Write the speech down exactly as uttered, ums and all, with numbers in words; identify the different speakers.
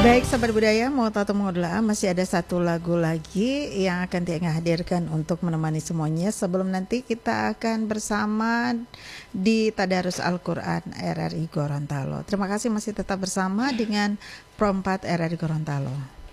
Speaker 1: Baik sahabat budaya, mau tahu mau doa, masih ada satu lagu lagi yang akan Tia hadirkan untuk menemani semuanya sebelum nanti kita akan bersama di Tadarus Al-Quran R R I Gorontalo. Terima kasih masih tetap bersama dengan Pro empat R R I Gorontalo.